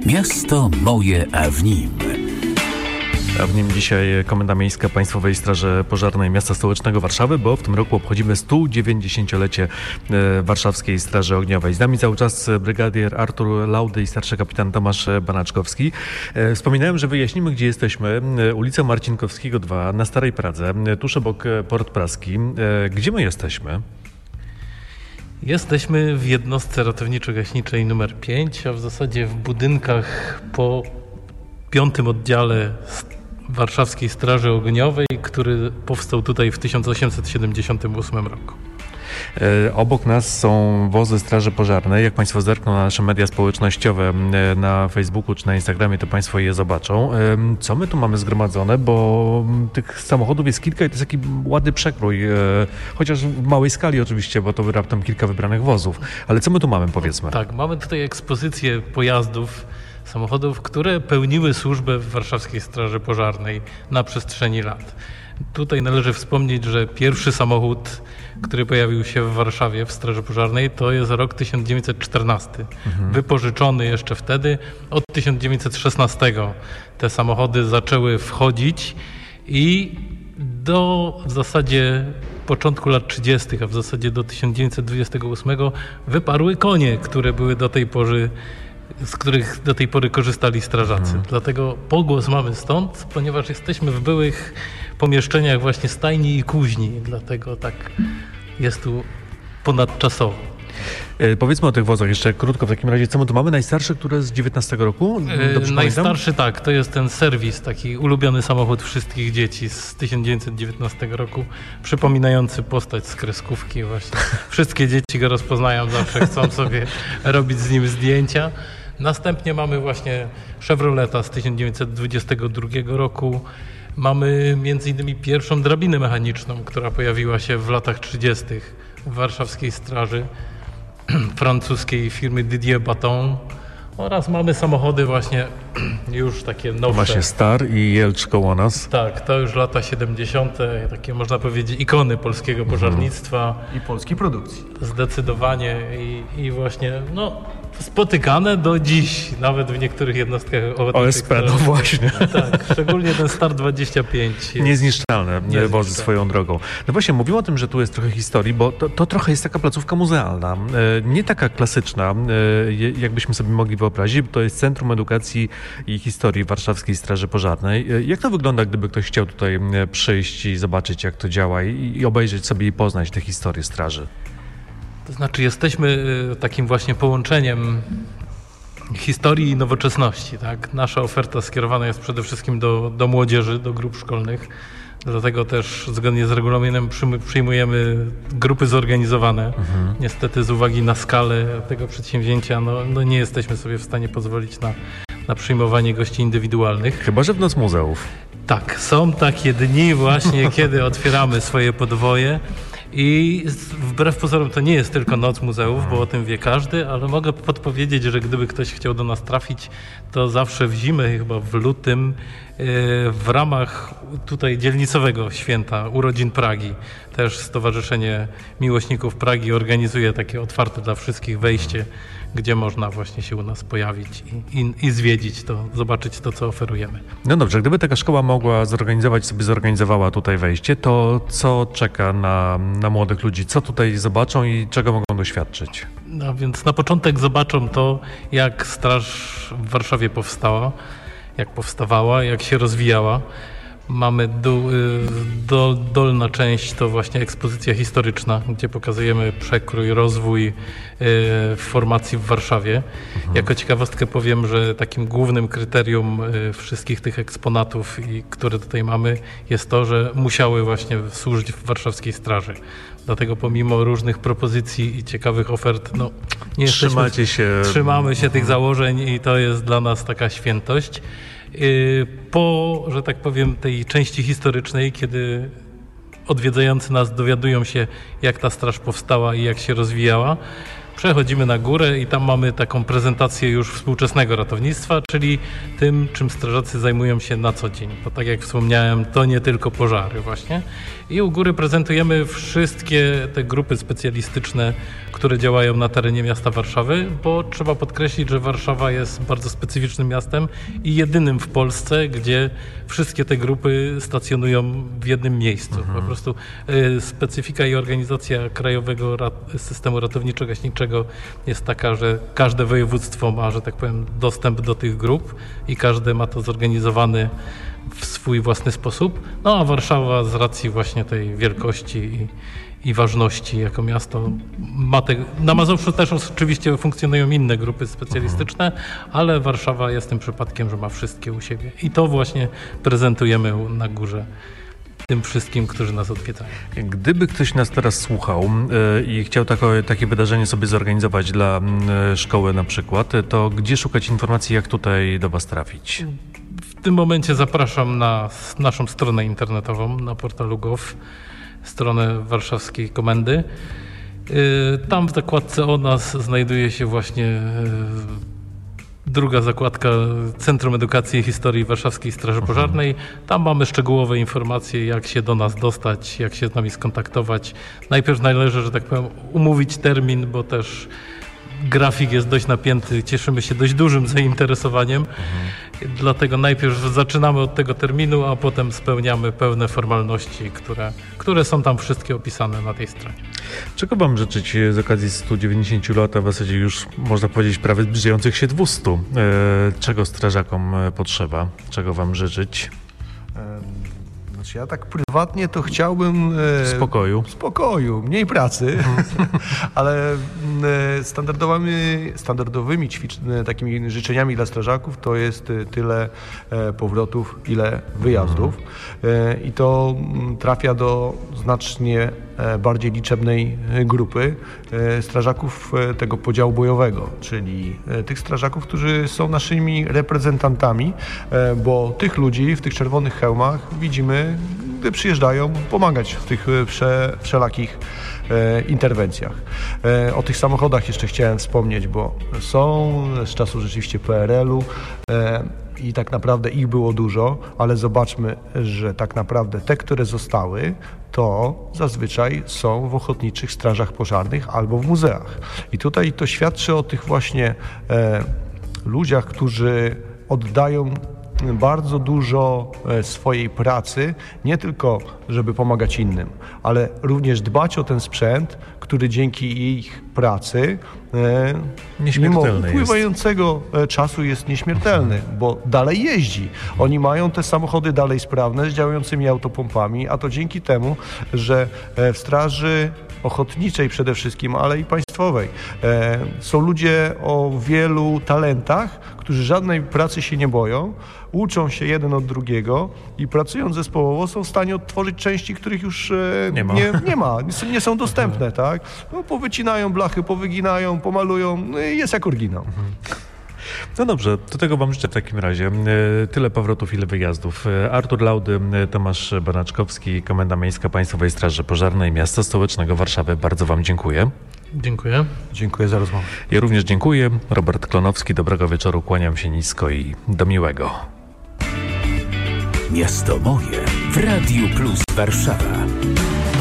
Miasto moje, a w nim. A w nim dzisiaj Komenda Miejska Państwowej Straży Pożarnej Miasta Stołecznego Warszawy, bo w tym roku obchodzimy 190-lecie Warszawskiej Straży Ogniowej. Z nami cały czas brygadier Artur Laudy i starszy kapitan Tomasz Banaczkowski. Wspominałem, że wyjaśnimy, gdzie jesteśmy. Ulica Marcinkowskiego 2 na Starej Pradze, tuż obok Port Praski. Gdzie my jesteśmy? Jesteśmy w jednostce ratowniczo-gaśniczej numer 5, a w zasadzie w budynkach po 5. oddziale Warszawskiej Straży Ogniowej, który powstał tutaj w 1878 roku. Obok nas są wozy Straży Pożarnej. Jak Państwo zerkną na nasze media społecznościowe na Facebooku czy na Instagramie, to Państwo je zobaczą. Co my tu mamy zgromadzone, bo tych samochodów jest kilka i to jest taki ładny przekrój, chociaż w małej skali oczywiście, bo to raptem kilka wybranych wozów. Ale co my tu mamy, powiedzmy? Tak, mamy tutaj ekspozycję pojazdów, samochodów, które pełniły służbę w Warszawskiej Straży Pożarnej na przestrzeni lat. Tutaj należy wspomnieć, że pierwszy samochód, który pojawił się w Warszawie w Straży Pożarnej, to jest rok 1914. Wypożyczony jeszcze wtedy. Od 1916 te samochody zaczęły wchodzić i do w zasadzie początku lat 30., a w zasadzie do 1928 wyparły konie, które były z których do tej pory korzystali strażacy. Dlatego pogłos mamy stąd, ponieważ jesteśmy w byłych pomieszczeniach właśnie stajni i kuźni. Dlatego tak jest tu ponadczasowo. Powiedzmy o tych wozach jeszcze krótko w takim razie. Co my tu mamy? Najstarszy, który z 19 roku? Najstarszy tak, to jest ten serwis, taki ulubiony samochód wszystkich dzieci z 1919 roku, przypominający postać z kreskówki właśnie. Wszystkie dzieci go rozpoznają, zawsze chcą sobie robić z nim zdjęcia. Następnie mamy właśnie Chevroleta z 1922 roku. Mamy między innymi pierwszą drabinę mechaniczną, która pojawiła się w latach 30. w Warszawskiej Straży, francuskiej firmy Didier Baton, oraz mamy samochody właśnie już takie nowsze. Właśnie Star i Jelcz koło nas. Tak, to już lata 70., takie można powiedzieć ikony polskiego pożarnictwa. I polskiej produkcji. Zdecydowanie i właśnie spotykane do dziś, nawet w niektórych jednostkach OSP, no właśnie. Tak, szczególnie ten Star 25. Niezniszczalne wozy swoją drogą. No właśnie, mówimy o tym, że tu jest trochę historii, bo to trochę jest taka placówka muzealna. Nie taka klasyczna, jakbyśmy sobie mogli wyobrazić. To jest Centrum Edukacji i Historii Warszawskiej Straży Pożarnej. Jak to wygląda, gdyby ktoś chciał tutaj przyjść i zobaczyć, jak to działa i obejrzeć sobie i poznać tę historię straży? To znaczy jesteśmy takim właśnie połączeniem historii i nowoczesności. Tak? Nasza oferta skierowana jest przede wszystkim do młodzieży, do grup szkolnych. Dlatego też zgodnie z regulaminem przyjmujemy grupy zorganizowane. Niestety z uwagi na skalę tego przedsięwzięcia nie jesteśmy sobie w stanie pozwolić na przyjmowanie gości indywidualnych. Chyba że w Noc Muzeów. Tak, są takie dni właśnie, kiedy otwieramy swoje podwoje. I wbrew pozorom to nie jest tylko Noc Muzeów, bo o tym wie każdy, ale mogę podpowiedzieć, że gdyby ktoś chciał do nas trafić, to zawsze w zimę, chyba w lutym, w ramach tutaj dzielnicowego święta urodzin Pragi, też Stowarzyszenie Miłośników Pragi organizuje takie otwarte dla wszystkich wejście, gdzie można właśnie się u nas pojawić i zwiedzić to, zobaczyć to, co oferujemy. No dobrze, gdyby taka szkoła mogła zorganizowała tutaj wejście, to co czeka na młodych ludzi? Co tutaj zobaczą i czego mogą doświadczyć? No więc na początek zobaczą to, jak Straż w Warszawie powstawała, jak się rozwijała. Mamy dolna część to właśnie ekspozycja historyczna, gdzie pokazujemy przekrój, rozwój formacji w Warszawie. Jako ciekawostkę powiem, że takim głównym kryterium wszystkich tych eksponatów, które tutaj mamy, jest to, że musiały właśnie służyć w Warszawskiej Straży. Dlatego pomimo różnych propozycji i ciekawych ofert, trzymamy się tych założeń i to jest dla nas taka świętość. Po, że tak powiem, tej części historycznej, kiedy odwiedzający nas dowiadują się, jak ta straż powstała i jak się rozwijała, Przechodzimy na górę i tam mamy taką prezentację już współczesnego ratownictwa, czyli tym, czym strażacy zajmują się na co dzień. Bo tak jak wspomniałem, to nie tylko pożary właśnie. I u góry prezentujemy wszystkie te grupy specjalistyczne, które działają na terenie miasta Warszawy, bo trzeba podkreślić, że Warszawa jest bardzo specyficznym miastem i jedynym w Polsce, gdzie wszystkie te grupy stacjonują w jednym miejscu. Po prostu specyfika i organizacja krajowego systemu ratowniczo-gaśniczego jest taka, że każde województwo ma, że tak powiem, dostęp do tych grup i każde ma to zorganizowany w swój własny sposób. No a Warszawa z racji właśnie tej wielkości i ważności jako miasto ma na Mazowszu też oczywiście funkcjonują inne grupy specjalistyczne, ale Warszawa jest tym przypadkiem, że ma wszystkie u siebie. I to właśnie prezentujemy na górze tym wszystkim, którzy nas odwiedzają. Gdyby ktoś nas teraz słuchał i chciał takie wydarzenie sobie zorganizować dla szkoły na przykład, to gdzie szukać informacji, jak tutaj do Was trafić? W tym momencie zapraszam na naszą stronę internetową, na portalu gov, stronę warszawskiej komendy. Tam w zakładce o nas znajduje się właśnie druga zakładka Centrum Edukacji i Historii Warszawskiej Straży Pożarnej. Tam mamy szczegółowe informacje, jak się do nas dostać, jak się z nami skontaktować. Najpierw należy, że tak powiem, umówić termin, bo też grafik jest dość napięty. Cieszymy się dość dużym zainteresowaniem. Dlatego najpierw zaczynamy od tego terminu, a potem spełniamy pełne formalności, które są tam wszystkie opisane na tej stronie. Czego Wam życzyć z okazji 190 lat, a w zasadzie już można powiedzieć prawie zbliżających się 200? Czego strażakom potrzeba? Czego Wam życzyć? Znaczy ja tak prywatnie to chciałbym... Spokoju, mniej pracy, ale standardowymi takimi życzeniami dla strażaków to jest tyle powrotów, ile wyjazdów. I to trafia do znacznie bardziej liczebnej grupy strażaków tego podziału bojowego, czyli tych strażaków, którzy są naszymi reprezentantami, bo tych ludzi w tych czerwonych hełmach widzimy, gdy przyjeżdżają pomagać w tych wszelakich interwencjach. O tych samochodach jeszcze chciałem wspomnieć, bo są z czasów rzeczywiście PRL-u i tak naprawdę ich było dużo, ale zobaczmy, że tak naprawdę te, które zostały, to zazwyczaj są w ochotniczych strażach pożarnych albo w muzeach. I tutaj to świadczy o tych właśnie ludziach, którzy oddają bardzo dużo swojej pracy, nie tylko żeby pomagać innym, ale również dbać o ten sprzęt, który dzięki ich pracy mimo upływającego czasu jest nieśmiertelny, bo dalej jeździ. Oni mają te samochody dalej sprawne z działającymi autopompami, a to dzięki temu, że w straży ochotniczej przede wszystkim, ale i państwowej są ludzie o wielu talentach, którzy żadnej pracy się nie boją, uczą się jeden od drugiego i pracując zespołowo są w stanie odtworzyć części, których już nie są dostępne, tak? No, powycinają blachy, powyginają, pomalują, no i jest jak oryginał. No dobrze, do tego Wam życzę w takim razie. Tyle powrotów, ile wyjazdów. Artur Laudy, Tomasz Banaczkowski, Komenda Miejska Państwowej Straży Pożarnej Miasta Stołecznego Warszawy. Bardzo Wam dziękuję. Dziękuję. Dziękuję za rozmowę. Ja również dziękuję. Robert Klonowski, dobrego wieczoru, kłaniam się nisko i do miłego. Miasto moje w Radiu Plus Warszawa.